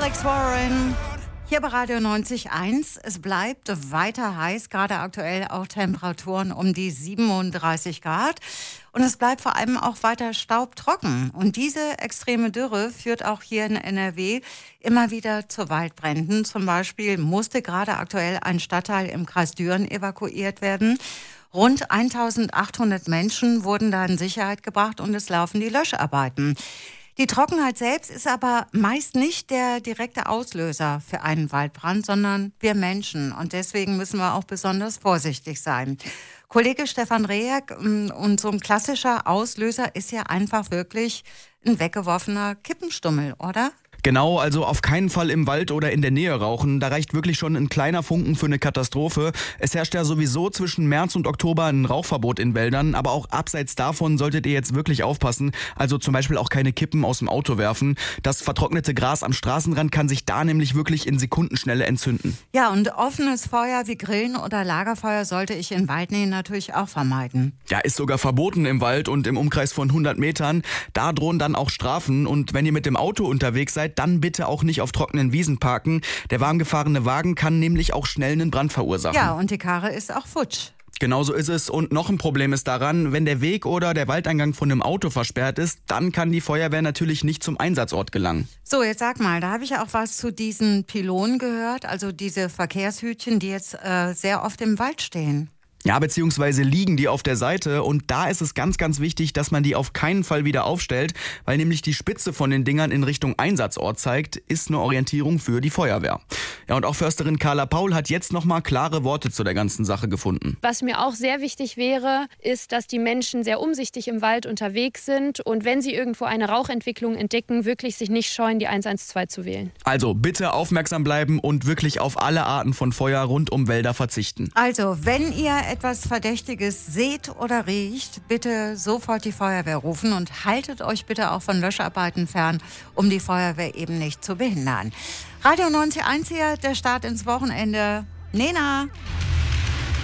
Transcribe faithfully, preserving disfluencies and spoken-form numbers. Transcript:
Alex Warren. Hier bei Radio neunzig Komma eins. Es bleibt weiter heiß, gerade aktuell auch Temperaturen um die siebenunddreißig Grad. Und es bleibt vor allem auch weiter staubtrocken. Und diese extreme Dürre führt auch hier in N R W immer wieder zu Waldbränden. Zum Beispiel musste gerade aktuell ein Stadtteil im Kreis Düren evakuiert werden. Rund eintausendachthundert Menschen wurden da in Sicherheit gebracht und es laufen die Löscharbeiten. Die Trockenheit selbst ist aber meist nicht der direkte Auslöser für einen Waldbrand, sondern wir Menschen. Und deswegen müssen wir auch besonders vorsichtig sein. Kollege Stefan Rehek, und so ein klassischer Auslöser ist ja einfach wirklich ein weggeworfener Kippenstummel, oder? Genau, also auf keinen Fall im Wald oder in der Nähe rauchen. Da reicht wirklich schon ein kleiner Funken für eine Katastrophe. Es herrscht ja sowieso zwischen März und Oktober ein Rauchverbot in Wäldern, aber auch abseits davon solltet ihr jetzt wirklich aufpassen. Also zum Beispiel auch keine Kippen aus dem Auto werfen. Das vertrocknete Gras am Straßenrand kann sich da nämlich wirklich in Sekundenschnelle entzünden. Ja, und offenes Feuer wie Grillen oder Lagerfeuer sollte ich in Waldnähe natürlich auch vermeiden. Ja, ist sogar verboten im Wald und im Umkreis von hundert Metern. Da drohen dann auch Strafen. Und wenn ihr mit dem Auto unterwegs seid, dann bitte auch nicht auf trockenen Wiesen parken. Der warm gefahrene Wagen kann nämlich auch schnell einen Brand verursachen. Ja, und die Karre ist auch futsch. Genau so ist es. Und noch ein Problem ist daran, wenn der Weg oder der Waldeingang von einem Auto versperrt ist, dann kann die Feuerwehr natürlich nicht zum Einsatzort gelangen. So, jetzt sag mal, da habe ich ja auch was zu diesen Pylonen gehört, also diese Verkehrshütchen, die jetzt äh, sehr oft im Wald stehen. Ja, beziehungsweise liegen die auf der Seite und da ist es ganz, ganz wichtig, dass man die auf keinen Fall wieder aufstellt, weil nämlich die Spitze von den Dingern in Richtung Einsatzort zeigt, ist eine Orientierung für die Feuerwehr. Ja, und auch Försterin Carla Paul hat jetzt nochmal klare Worte zu der ganzen Sache gefunden. Was mir auch sehr wichtig wäre, ist, dass die Menschen sehr umsichtig im Wald unterwegs sind und wenn sie irgendwo eine Rauchentwicklung entdecken, wirklich sich nicht scheuen, die eins eins zwei zu wählen. Also bitte aufmerksam bleiben und wirklich auf alle Arten von Feuer rund um Wälder verzichten. Also, wenn ihr etwas Verdächtiges seht oder riecht, bitte sofort die Feuerwehr rufen und haltet euch bitte auch von Löscharbeiten fern, um die Feuerwehr eben nicht zu behindern. Radio neunzig Komma eins hier, der Start ins Wochenende. Nena!